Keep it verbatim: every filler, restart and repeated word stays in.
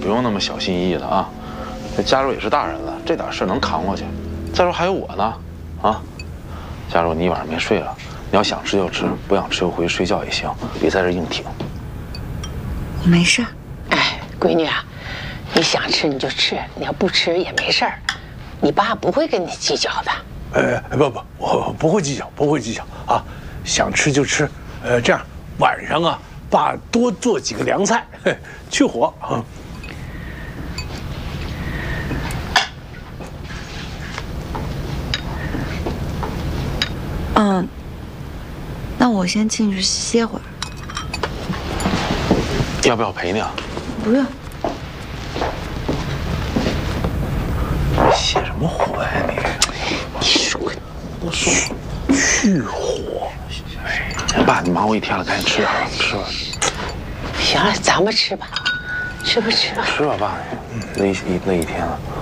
用那么小心翼翼的啊。这佳茹也是大人了，这点事能扛过去。再说还有我呢，啊，佳茹，你一晚上没睡了，你要想吃就吃，不想吃就回去睡觉也行，别在这硬挺。 我没事。 哎，闺女啊，你想吃你就吃，你要不吃也没事儿，你爸不会跟你计较的。 呃，不不，我不会计较，不会计较啊，想吃就吃。呃，这样晚上啊，爸多做几个凉菜，嘿，去火啊。 嗯，那我先进去歇会儿。 要不要陪你啊？ 不用。 泄什么火呀你？ 你说， 我说去火。 哎，爸，你忙活一天了，赶紧吃点吧，吃吧。 行了，咱们吃吧，吃吧吃吧。 吃吧，爸，累一累一天了。